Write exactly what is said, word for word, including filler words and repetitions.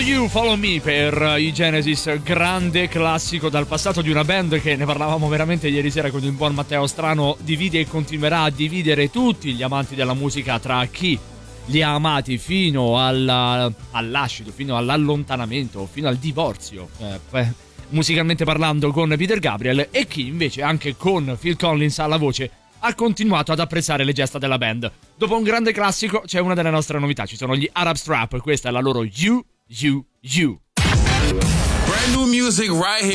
You, Follow Me per i Genesis, grande classico dal passato di una band che, ne parlavamo veramente ieri sera con il buon Matteo Strano, divide e continuerà a dividere tutti gli amanti della musica tra chi li ha amati fino alla, al lascito, fino all'allontanamento, fino al divorzio, eh, musicalmente parlando, con Peter Gabriel, e chi invece anche con Phil Collins alla voce ha continuato ad apprezzare le gesta della band. Dopo un grande classico c'è una delle nostre novità, ci sono gli Arab Strap, questa è la loro You, You, You. Brand new music right here.